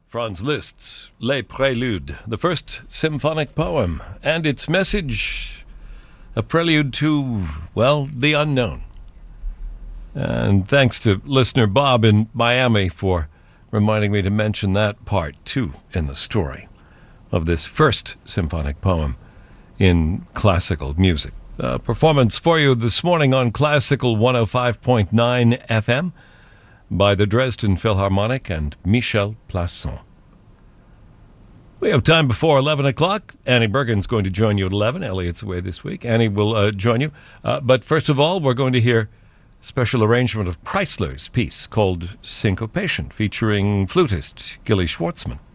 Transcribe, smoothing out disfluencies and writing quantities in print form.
Franz Liszt's Les Préludes, the first symphonic poem, and its message, a prelude to, well, the unknown. And thanks to listener Bob in Miami for reminding me to mention that part, too, in the story of this first symphonic poem in classical music. Performance for you this morning on Classical 105.9 FM by the Dresden Philharmonic and Michel Plasson. We have time before 11 o'clock. Annie Bergen's going to join you at 11. Elliot's away this week. Annie will join you. But first of all, we're going to hear a special arrangement of Preisler's piece called Syncopation, featuring flutist Gilly Schwartzman.